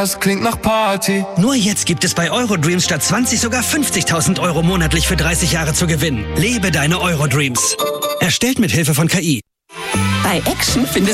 das klingt nach Party. Nur jetzt gibt es bei Eurodreams statt 20 sogar 50.000 Euro monatlich für 30 Jahre zu gewinnen. Lebe deine Eurodreams. Erstellt mit Hilfe von KI. Bei Action findest